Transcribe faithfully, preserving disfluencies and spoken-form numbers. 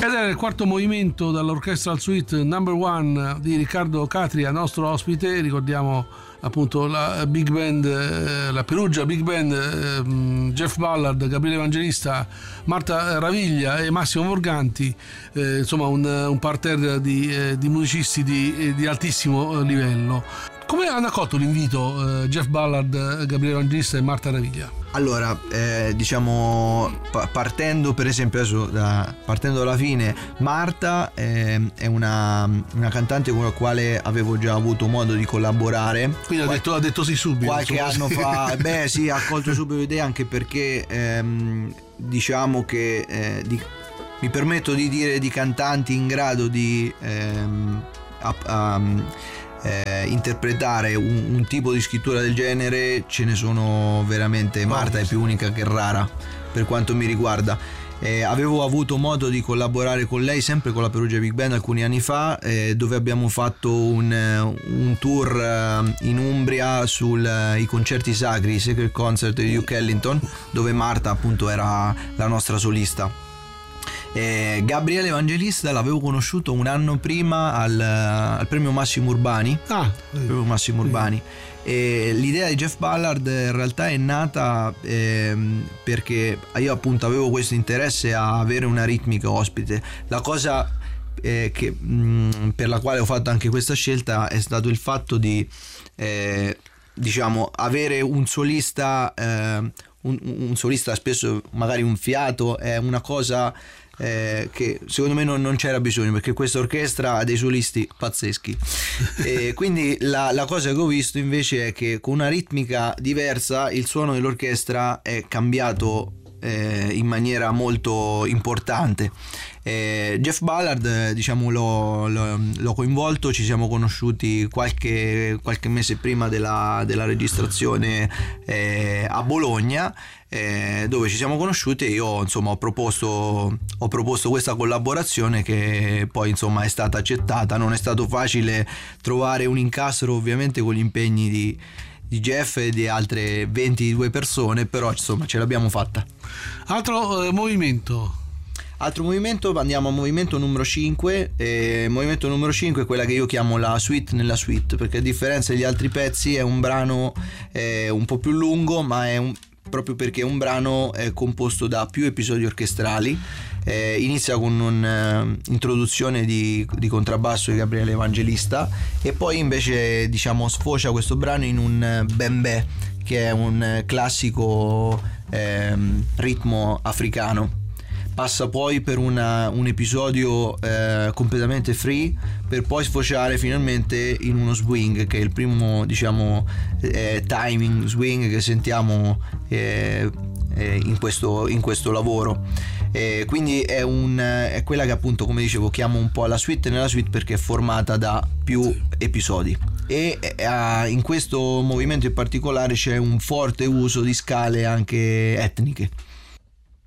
Ed era il quarto movimento dall'Orchestral Suite Number One di Riccardo Catria, nostro ospite. Ricordiamo appunto la Big Band, eh, la Perugia Big Band, eh, Jeff Ballard, Gabriele Evangelista, Marta Raviglia e Massimo Morganti, eh, insomma un, un parterre di, eh, di musicisti di, di altissimo livello. Come hanno accolto l'invito eh, Jeff Ballard, Gabriele Evangelista e Marta Raviglia? Allora, eh, diciamo, partendo per esempio adesso da, partendo dalla fine, Marta eh, è una, una cantante con la quale avevo già avuto modo di collaborare. Quindi ha detto, ha detto sì subito. Qualche anno fa, beh sì, ha colto subito l'idea, anche perché ehm, diciamo che eh, di, mi permetto di dire di cantanti in grado di ehm, a, a, Eh, interpretare un, un tipo di scrittura del genere ce ne sono veramente. Marta è più unica che rara per quanto mi riguarda. Eh, avevo avuto modo di collaborare con lei sempre con la Perugia Big Band alcuni anni fa, eh, dove abbiamo fatto un, un tour eh, in Umbria sui uh, concerti sacri, i Sacred Concert di Duke Ellington, dove Marta appunto era la nostra solista. Eh, Gabriele Evangelista l'avevo conosciuto un anno prima al, al premio Massimo Urbani. Ah, premio Massimo Urbani. E l'idea di Jeff Ballard in realtà è nata eh, perché io appunto avevo questo interesse a avere una ritmica ospite. La cosa eh, che, mh, per la quale ho fatto anche questa scelta è stato il fatto di eh, diciamo avere un solista eh, un, un solista spesso magari un fiato è una cosa Eh, che secondo me non, non c'era bisogno, perché questa orchestra ha dei solisti pazzeschi. E quindi la, la cosa che ho visto invece è che con una ritmica diversa il suono dell'orchestra è cambiato eh, in maniera molto importante. Eh, Jeff Ballard diciamo l'ho, l'ho, l'ho coinvolto, ci siamo conosciuti qualche, qualche mese prima della, della registrazione eh, a Bologna, eh, dove ci siamo conosciuti e io insomma ho proposto, ho proposto questa collaborazione che poi insomma è stata accettata. Non è stato facile trovare un incastro ovviamente con gli impegni di di Jeff e di altre ventidue persone, però insomma ce l'abbiamo fatta. Altro eh, movimento Altro movimento, andiamo al movimento numero cinque. Eh, movimento numero cinque è quella che io chiamo la suite nella suite, perché a differenza degli altri pezzi è un brano eh, un po' più lungo, ma è un, proprio perché è un brano eh, composto da più episodi orchestrali. Eh, inizia con un'introduzione uh, di, di contrabbasso di Gabriele Evangelista e poi invece diciamo sfocia questo brano in un bembè, che è un classico eh, ritmo africano. Passa poi per una, un episodio eh, completamente free, per poi sfociare finalmente in uno swing, che è il primo diciamo eh, timing swing che sentiamo eh, eh, in, questo, in questo lavoro. Eh, quindi è, un, è quella che appunto, come dicevo, chiamo un po' la suite nella suite, perché è formata da più episodi. E eh, in questo movimento in particolare c'è un forte uso di scale anche etniche.